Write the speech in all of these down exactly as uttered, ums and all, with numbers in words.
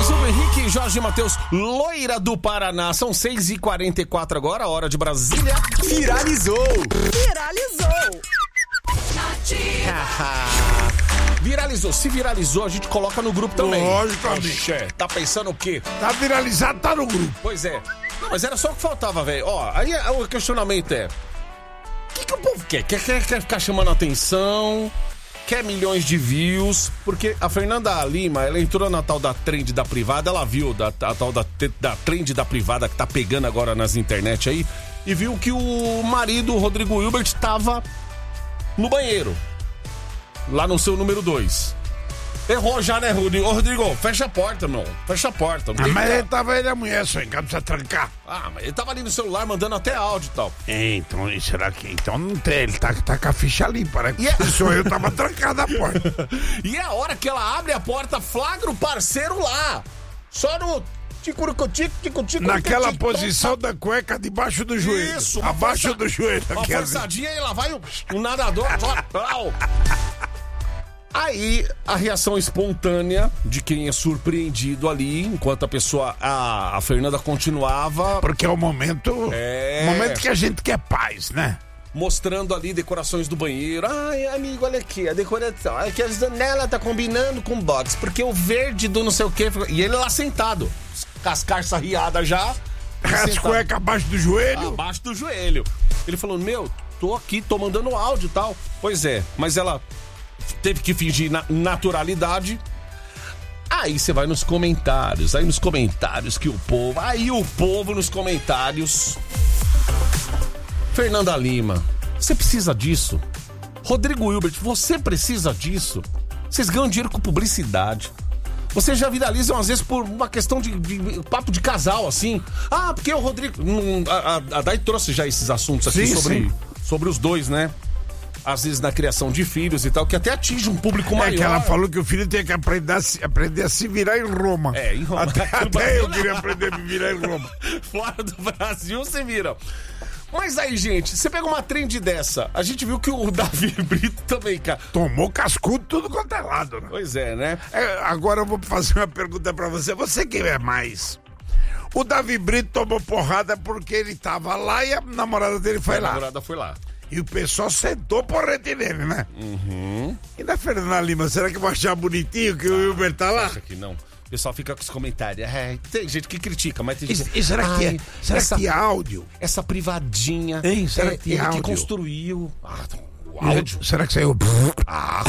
mais um, Henrique, Jorge e Matheus, loira do Paraná. São seis e quarenta e quatro agora, hora de Brasília. Viralizou! Viralizou! Viralizou. Se viralizou, a gente coloca no grupo também. Logicamente. Oxê, tá pensando o quê? Tá viralizado, tá no grupo. Pois é. Não, mas era só o que faltava, velho. Ó, aí o questionamento é... O que, que o povo quer? Quer, quer? Quer ficar chamando atenção? Quer milhões de views? Porque a Fernanda Lima, ela entrou na tal da trend da privada, ela viu da, a tal da, da trend da privada que tá pegando agora nas internet aí, e viu que o marido, o Rodrigo Hilbert, tava no banheiro. Lá no seu número dois. Errou já, né, Rodrigo? Ô, Rodrigo, fecha a porta, meu. Fecha a porta. Ah, mas ele tava ele e a mulher só em casa, precisa trancar. Ah, mas ele tava ali no celular mandando até áudio e tal. É, então, será que... Então não tem, ele tá, tá com a ficha limpa, né? Yeah. Se sou eu, tava trancada a porta. E é a hora que ela abre a porta, flagra o parceiro lá. Só no... Tico-tico, tico-tico. Naquela posição da cueca debaixo do joelho. Isso, abaixo força, do joelho. Uma forçadinha e lá vai o, o nadador. Ó, aí, a reação espontânea de quem é surpreendido ali, enquanto a pessoa, a, a Fernanda continuava... Porque é o momento... É... O momento que a gente quer paz, né? Mostrando ali decorações do banheiro. Ai, amigo, olha aqui, a decoração. Olha que a janela tá combinando com o box, porque o verde do não sei o quê... E ele lá sentado, com as carças riadas já. As cuecas abaixo do joelho? Abaixo do joelho. Ele falou, meu, tô aqui, tô mandando áudio e tal. Pois é, mas ela... teve que fingir na naturalidade. Aí você vai nos comentários. Aí nos comentários que o povo... Aí o povo nos comentários... Fernanda Lima, você precisa disso? Rodrigo Hilbert, você precisa disso? Vocês ganham dinheiro com publicidade. Vocês já viralizam às vezes por uma questão de, de papo de casal, assim. Ah, porque o Rodrigo... Hum, a, a, a Dai trouxe já esses assuntos aqui sim, sobre, sim. sobre os dois, né? Às vezes na criação de filhos e tal, que até atinge um público maior. É que ela falou que o filho tem que aprender a se, aprender a se virar em Roma. É, em Roma. Até, até eu queria aprender a me virar em Roma. Fora do Brasil, você vira. Mas aí, gente, você pega uma trend dessa, a gente viu que o Davi Brito também, cara... Tomou cascudo tudo quanto é lado, né? Pois é, né? É, agora eu vou fazer uma pergunta pra você. Você quem é mais? O Davi Brito tomou porrada porque ele tava lá e a namorada dele foi a lá. A namorada foi lá. E o pessoal sentou porrete nele, né? Uhum. E na Fernanda Lima, será que vão achar bonitinho que ah, o Hilbert tá lá? Acha que não. O pessoal fica com os comentários. É, tem gente que critica, mas tem gente que... E será que é? Será essa, que é áudio? Essa privadinha. Hein, será é, que é ele áudio? que construiu. Ah, o áudio. Será que saiu? Ah.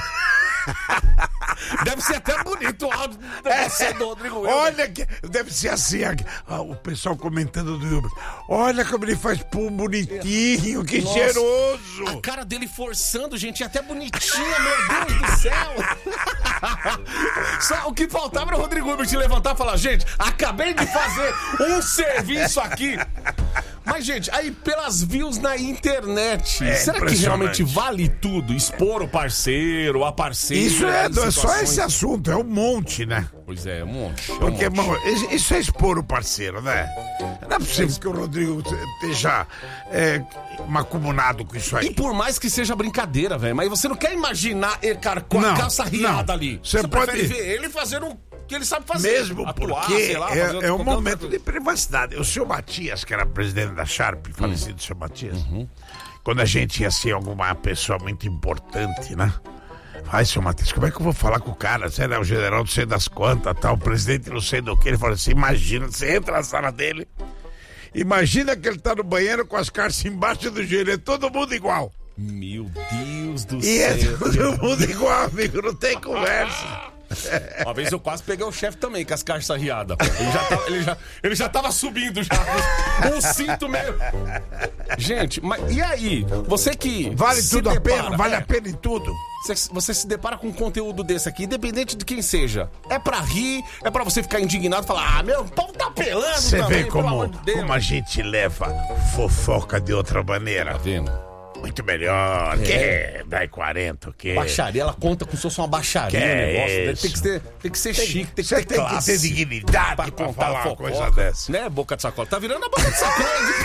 Deve ser até bonito o áudio é, do Rodrigo. Olha que deve ser assim, ah, o pessoal comentando do Hilbert. Olha como ele faz pum bonitinho, que nossa, cheiroso. A cara dele forçando, gente, até bonitinha, meu Deus do céu. Só o que faltava era o Rodrigo Hilbert levantar e falar, gente, acabei de fazer um serviço aqui. Mas, gente, aí pelas views na internet, é será que realmente vale tudo? Expor o parceiro, a parceira? Isso é, não é só esse assunto, é um monte, né? Pois é, um monte. É um Porque, monte. Mano, isso é expor o parceiro, né? Não é possível é que o Rodrigo esteja é, macumunado com isso aí. E por mais que seja brincadeira, velho, mas você não quer imaginar ele, cara, com não, a calça riada não. ali. Você, você pode ver ele fazer um... que ele sabe fazer. Mesmo atuar, porque sei lá, é, é um momento outra... de privacidade. O seu Matias, que era presidente da Sharp, falecido hum. seu Matias, uhum. quando a gente ia ser alguma pessoa muito importante, né? Ai, seu Matias, como é que eu vou falar com o cara? Você é o general não sei das quantas, tal, o presidente não sei do que. Ele falou assim, imagina, você entra na sala dele, imagina que ele tá no banheiro com as carças embaixo do joelho, é todo mundo igual. Meu Deus do e céu. E é todo mundo igual, amigo, não tem conversa. Uma vez eu quase peguei o chefe também com as carças riadas. Ele já, tava, ele, já, ele já tava subindo já. Um cinto meio. Gente, mas e aí? Você que. Vale tudo depara, a pena, vale é, a pena em tudo. Você, você se depara com um conteúdo desse aqui, independente de quem seja. É pra rir, é pra você ficar indignado e falar: ah, meu, o povo tá pelando. Você também, vê como, de como a gente leva fofoca de outra maneira. Tá vendo? Muito melhor, é. que dá quarenta, que baixaria, ela conta como se fosse uma baixaria, que o negócio. é Tem que ter, tem que ser tem, chique, tem que ter tem classe. Tem que ter dignidade pra, pra contar uma coisa dessa. Né, boca de sacola? Tá virando a boca de sacola de